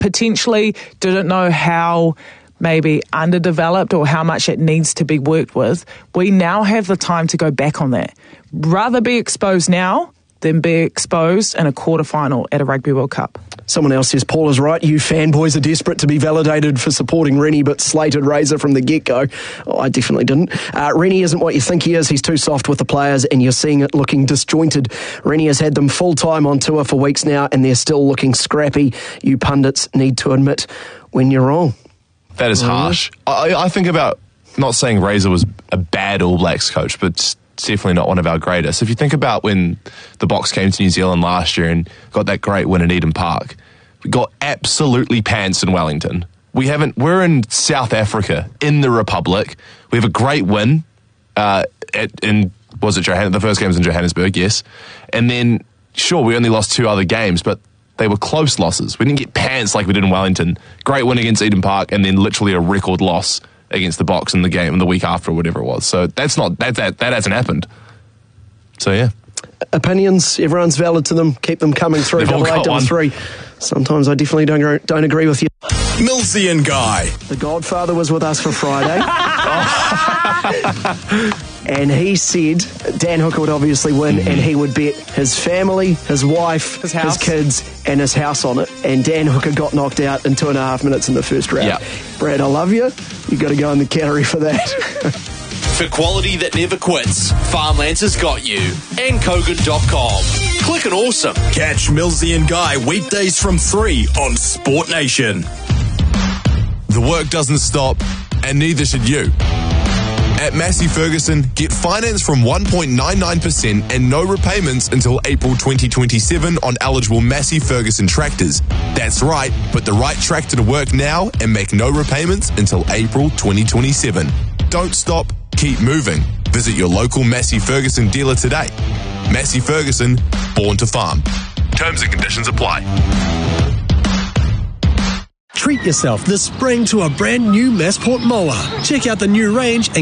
potentially didn't know how maybe underdeveloped or how much it needs to be worked with, we now have the time to go back on that. Rather be exposed now than be exposed in a quarterfinal at a Rugby World Cup. Someone else says, Paul is right, you fanboys are desperate to be validated for supporting Rennie, but slated Razor from the get-go. Oh, I definitely didn't. Rennie isn't what you think he is. He's too soft with the players, and you're seeing it looking disjointed. Rennie has had them full-time on tour for weeks now, and they're still looking scrappy. You pundits need to admit when you're wrong. That is harsh. I think about, not saying Razor was a bad All Blacks coach, but it's definitely not one of our greatest. If you think about when the Box came to New Zealand last year and got that great win at Eden Park, we got absolutely pants in Wellington. We're in South Africa, in the Republic. We have a great win the first game was in Johannesburg, yes. And then, sure, we only lost 2 other games, but they were close losses. We didn't get pants like we did in Wellington. Great win against Eden Park, and then literally a record loss against the Box in the game the week after, or whatever it was. So that hasn't happened. So yeah. Opinions, everyone's valid to them. Keep them coming through. 8833. Sometimes I definitely don't agree with you. Millsy and Guy. The Godfather was with us for Friday. And he said Dan Hooker would obviously win, and he would bet his family, his wife, his kids, and his house on it. And Dan Hooker got knocked out in 2.5 minutes in the first round. Yep. Brad, I love you. You got to go in the cattery for that. For quality that never quits, Farmlands has got you. And Kogan.com. Click and awesome. Catch Millsy and Guy weekdays from 3 on Sport Nation. The work doesn't stop, and neither should you. At Massey Ferguson, get finance from 1.99% and no repayments until April 2027 on eligible Massey Ferguson tractors. That's right, put the right tractor to work now and make no repayments until April 2027. Don't stop, keep moving. Visit your local Massey Ferguson dealer today. Massey Ferguson, born to farm. Terms and conditions apply. Treat yourself this spring to a brand new Massport mower. Check out the new range and